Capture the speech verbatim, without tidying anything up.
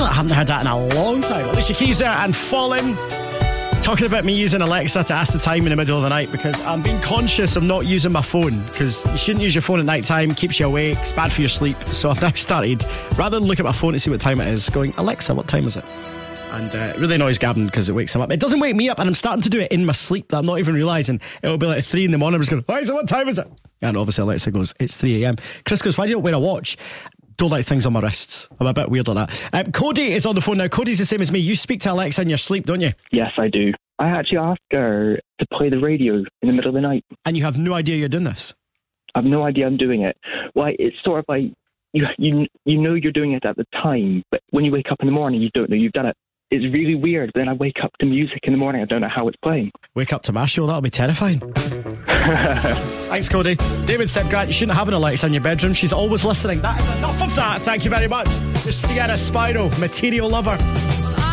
feel like I haven't heard that in a long time. Alicia Keys there and Falling. Talking about me using Alexa to ask the time in the middle of the night because I'm being conscious of not using my phone, because you shouldn't use your phone at night time, keeps you awake, it's bad for your sleep. So I've now started, rather than look at my phone to see what time it is, going, Alexa, what time is it? And uh, it really annoys Gavin because it wakes him up. It doesn't wake me up, and I'm starting to do it in my sleep that I'm not even realising. It'll be like three in the morning. I'm just going, Alexa, what time is it? And obviously Alexa goes, it's three a.m. Chris goes, why do you not wear a watch? Don't like things on my wrists. I'm a bit weird like that. Um, Cody is on the phone now. Cody's the same as me. You speak to Alexa in your sleep, don't you? Yes, I do. I actually asked her to play the radio in the middle of the night. And you have no idea you're doing this? I have no idea I'm doing it. Well, it's sort of like, you, you, you know you're doing it at the time, but when you wake up in the morning, you don't know you've done it. It's really weird. Then I wake up to music in the morning. I don't know how it's playing. Wake up to my show? That'll be terrifying. Thanks, Cody. David said, Grant, you shouldn't have an Alexa in your bedroom. She's always listening. That is enough of that. Thank you very much. You're Sierra Spyro, Material Lover. Well,